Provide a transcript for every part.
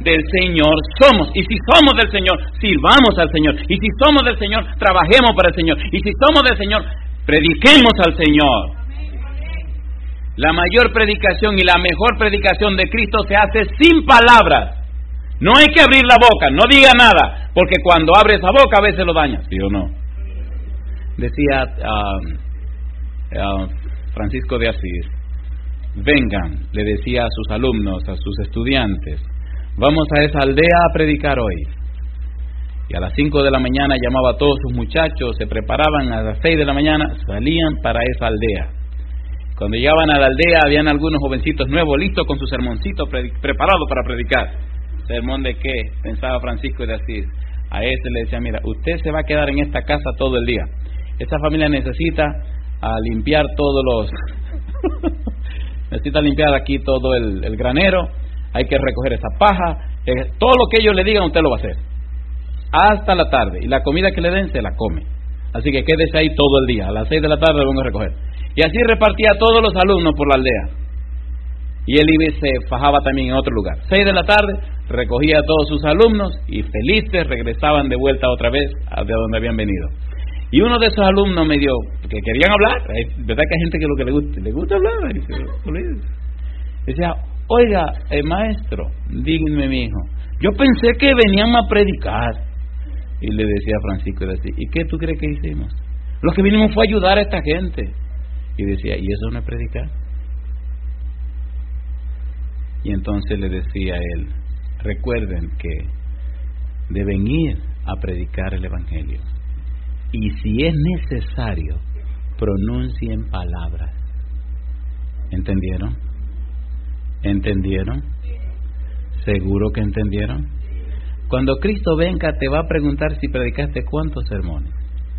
del Señor somos. Y si somos del Señor, sirvamos al Señor. Y si somos del Señor, trabajemos para el Señor. Y si somos del Señor, prediquemos al Señor. La mayor predicación y la mejor predicación de Cristo se hace sin palabras. No hay que abrir la boca, no diga nada, porque cuando abre esa boca a veces lo daña, ¿sí o no? Decía Francisco de Asís, vengan, le decía a sus alumnos, a sus estudiantes, vamos a esa aldea a predicar hoy. Y a las 5 de la mañana llamaba a todos sus muchachos, se preparaban, a las 6 de la mañana salían para esa aldea. Cuando llegaban a la aldea habían algunos jovencitos nuevos listos con su sermoncito preparado para predicar. ¿Sermón de qué? Pensaba Francisco de Asís. A ese le decía, mira, usted se va a quedar en esta casa todo el día. Esta familia necesita limpiar todos los... necesita limpiar aquí todo el granero, hay que recoger esa paja, todo lo que ellos le digan usted lo va a hacer. Hasta la tarde. Y la comida que le den se la come. Así que quédese ahí todo el día. A las 6 de la tarde lo vengo a recoger. Y así repartía a todos los alumnos por la aldea. Y él iba y se fajaba también en otro lugar. 6 de la tarde, recogía a todos sus alumnos y felices regresaban de vuelta otra vez de donde habían venido. Y uno de esos alumnos me dio, que querían hablar, ¿verdad que hay gente que lo que le gusta hablar? Decía, oiga, maestro, dígame mi hijo, yo pensé que venían a predicar. Y le decía a Francisco, ¿y qué tú crees que hicimos? Lo que vinimos fue ayudar a esta gente. Y decía, ¿y eso no es predicar? Y entonces le decía a él, recuerden que deben ir a predicar el Evangelio. Y si es necesario, pronuncien palabras. ¿Entendieron? ¿Entendieron? ¿Seguro que entendieron? Cuando Cristo venga te va a preguntar si predicaste cuántos sermones.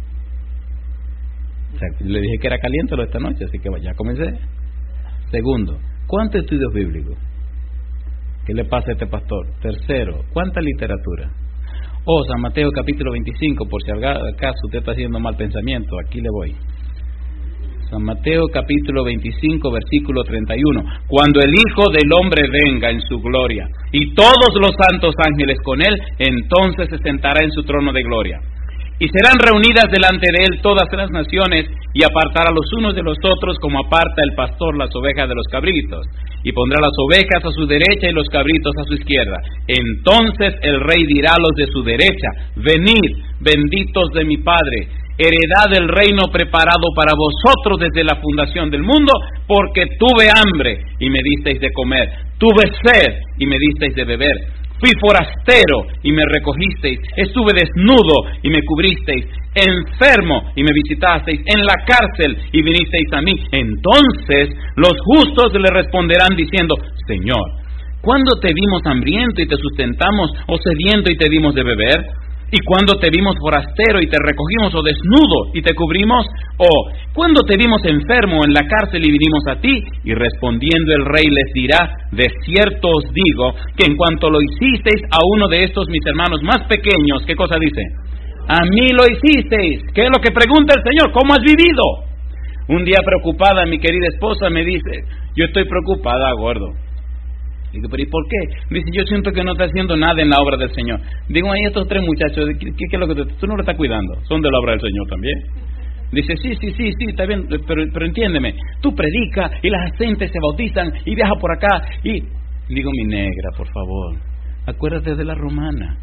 O sea, le dije que era caliente esta noche, así que ya comencé. Segundo, ¿cuántos estudios bíblicos? ¿Qué le pasa a este pastor? Tercero, ¿cuánta literatura? San Mateo capítulo 25, por si acaso usted está haciendo mal pensamiento, aquí le voy. San Mateo capítulo 25, versículo 31. Cuando el Hijo del Hombre venga en su gloria y todos los santos ángeles con él, entonces se sentará en su trono de gloria. Y serán reunidas delante de él todas las naciones, y apartará los unos de los otros como aparta el pastor las ovejas de los cabritos. Y pondrá las ovejas a su derecha y los cabritos a su izquierda. Entonces el rey dirá a los de su derecha, venid, benditos de mi Padre, heredad del reino preparado para vosotros desde la fundación del mundo, porque tuve hambre y me disteis de comer, tuve sed y me disteis de beber, fui forastero y me recogisteis, estuve desnudo y me cubristeis, enfermo y me visitasteis, en la cárcel y vinisteis a mí. Entonces los justos le responderán diciendo, Señor, ¿cuándo te vimos hambriento y te sustentamos, o sediento y te dimos de beber? ¿Y cuándo te vimos forastero y te recogimos, o desnudo y te cubrimos? ¿O cuándo te vimos enfermo en la cárcel y vinimos a ti? Y respondiendo el rey les dirá, de cierto os digo, que en cuanto lo hicisteis a uno de estos mis hermanos más pequeños, ¿qué cosa dice? A mí lo hicisteis. ¿Qué es lo que pregunta el Señor? ¿Cómo has vivido? Un día preocupada, mi querida esposa me dice, yo estoy preocupada, gordo. Digo, pero ¿y por qué? Dice, yo siento que no está haciendo nada en la obra del Señor. Digo, ahí estos tres muchachos, ¿qué es lo que tú no lo estás cuidando? Son de la obra del Señor también. Dice, sí, está bien, pero entiéndeme, tú predicas y las gentes se bautizan y viaja por acá. Y digo, mi negra, por favor, acuérdate de la romana.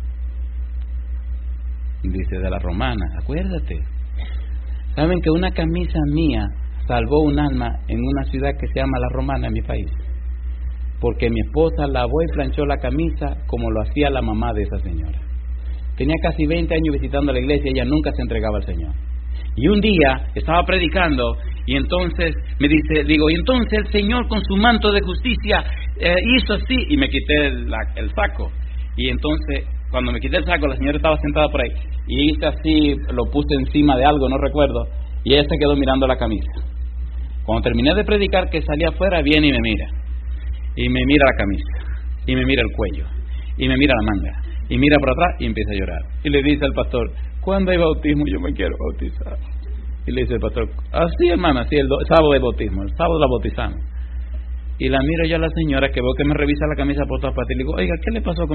Dice, de la romana, acuérdate. ¿Saben que una camisa mía salvó un alma en una ciudad que se llama La Romana, en mi país? Porque mi esposa lavó y planchó la camisa como lo hacía la mamá de esa señora. Tenía casi 20 años visitando la iglesia y ella nunca se entregaba al Señor. Y un día estaba predicando y entonces me dice, y entonces el Señor con su manto de justicia hizo así, y me quité el saco. Y entonces cuando me quité el saco, la señora estaba sentada por ahí y hice así, lo puse encima de algo, no recuerdo, y ella se quedó mirando la camisa. Cuando terminé de predicar, que salí afuera, viene y me mira. Y me mira la camisa, y me mira el cuello, y me mira la manga, y mira por atrás y empieza a llorar. Y le dice al pastor, ¿cuándo hay bautismo? Yo me quiero bautizar. Y le dice el pastor, sí, hermana, sí, el sábado de bautismo, el sábado la bautizamos. Y la miro yo a la señora, que veo que me revisa la camisa por todas partes, y le digo, oiga, ¿qué le pasó con